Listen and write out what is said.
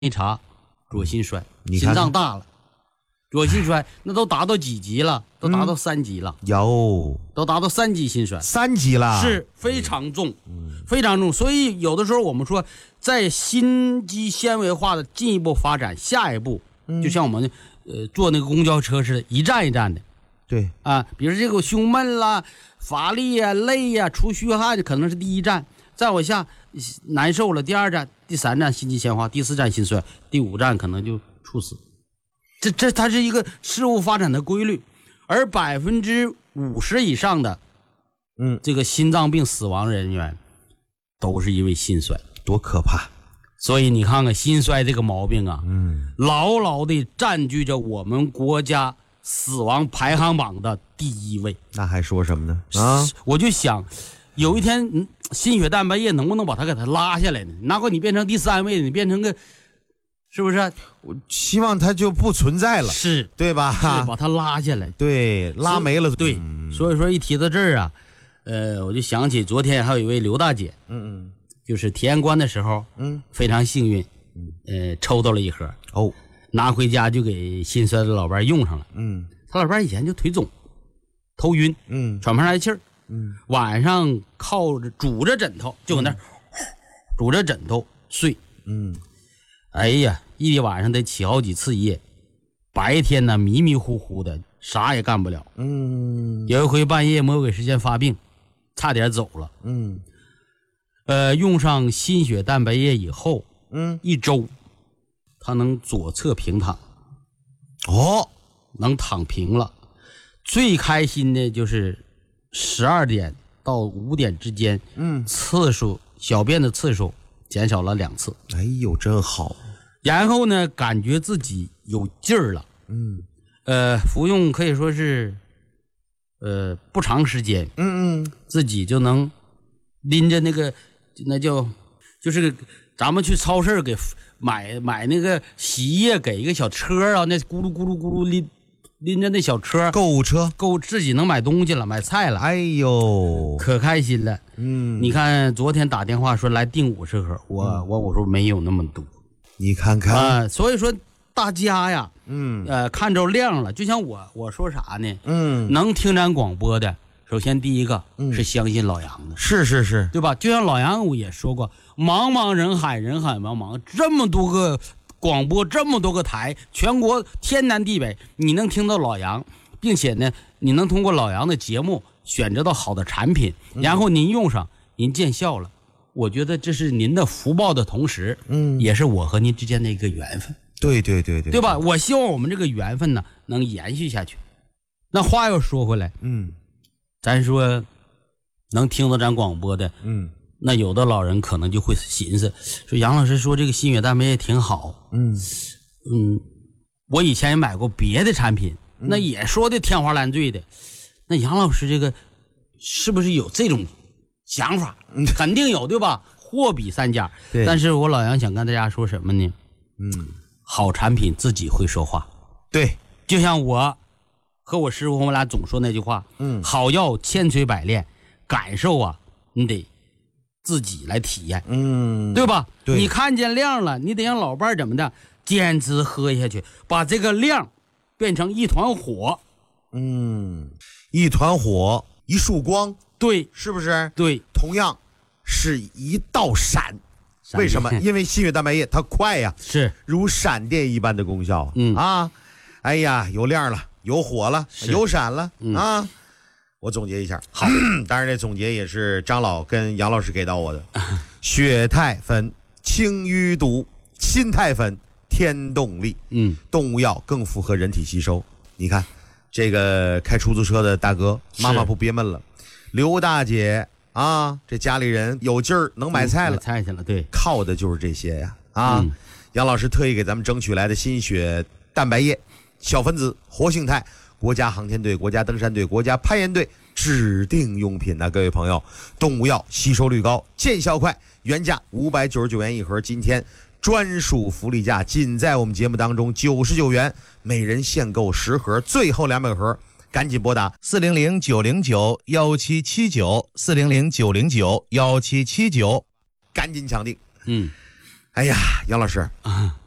一查，左心衰，心脏大了，左心衰那都达到几级了？都达到3级了。都达到3级心衰 ，3级了， 是非常重，非常重。所以有的时候我们说，在心肌纤维化的进一步发展，下一步就像我们坐那个公交车似的，一站一站的。 对啊，比如这个胸闷啦、乏力呀、累呀、出虚汗，可能是第一站。再往下难受了，第2站、第3站心肌纤维化，第4站心衰，第5站可能就猝死。这它是一个事物发展的规律，而50%以上的，这个心脏病死亡人员都是因为心衰， 多可怕！ 所以你看看心衰这个毛病啊，牢牢地占据着我们国家死亡排行榜的第1位。 那还说什么呢？啊， 我就想，有一天心血蛋白液能不能把它给它拉下来呢？哪怕你变成第3位，你变成个，是不是？ 我希望它就不存在了， 是对吧？ 是把它拉下来， 对，拉没了。 对，所以说一提到这儿啊，我就想起昨天还有一位刘大姐，就是体验关的时候，非常幸运，抽到了一盒，拿回家就给心衰的老伴用上了，他老伴以前就腿肿、头晕，喘不上来气儿，晚上靠着拄着枕头就搁那儿拄着枕头睡，哎呀，一晚上得起好几次夜，白天呢迷迷糊糊的，啥也干不了，有一回半夜魔鬼时间发病，差点走了，用上心血蛋白液以后，1周他能左侧平躺，能躺平了。最开心的就是12点到5点之间，次数小便的次数减少了2次。 哎呦，真好。 然后呢，感觉自己有劲儿了。服用可以说是不长时间，自己就能拎着那个那叫就是咱们去超市给买那个洗衣液，给一个小车啊，那咕噜咕噜咕噜拎着那小车， 购物车， 自己能买东西了，买菜了。 哎呦， 可开心了。你看昨天打电话说来订50盒，我说没有那么多， 你看看所以说大家呀，看着量了，就像我说啥呢？能听咱广播的，首先第一个是相信老杨的， 是， 对吧？就像老杨我也说过，茫茫人海，人海茫茫，这么多个广播，这么多个台，全国天南地北，你能听到老杨，并且呢，你能通过老杨的节目选择到好的产品，然后您用上，您见效了，我觉得这是您的福报的同时，也是我和您之间的一个缘分。对吧？我希望我们这个缘分呢能延续下去。那话又说回来，咱说能听到咱广播的，那有的老人可能就会寻思说，杨老师说这个心血蛋白液挺好，我以前也买过别的产品，那也说的天花乱坠的，那杨老师这个是不是有这种想法？肯定有，对吧？货比三家。但是我老杨想跟大家说什么呢？好产品自己会说话。 对， 就像我和我师傅我们俩总说那句话，好药千锤百炼，感受啊你得自己来体验，对吧？ 对， 你看见量了，你得让老伴怎么的坚持喝下去，把这个量变成一团火， 一团火，一束光， 对， 是不是？ 对， 同样是一道闪。为什么？因为心血蛋白液它快呀， 是如闪电一般的功效。哎呀，有亮了，有火了，有闪了啊！我总结一下，好，当然这总结也是张老跟杨老师给到我的。血肽酚清淤毒，心肽酚添动力，动物药更符合人体吸收。你看这个开出租车的大哥，妈妈不憋闷了，刘大姐啊，这家里人有劲儿，能买菜了， 买菜去了，对， 靠的就是这些呀！杨老师特意给咱们争取来的心血蛋白液、小分子活性肽，国家航天队、国家登山队、国家攀岩队指定用品呢，各位朋友，动物药吸收率高，见效快，原价599元一盒，今天专属福利价，仅在我们节目当中99元，每人限购10盒，最后200盒。赶紧拨打400-909-1779，400-909-1779，赶紧抢定。哎呀，杨老师，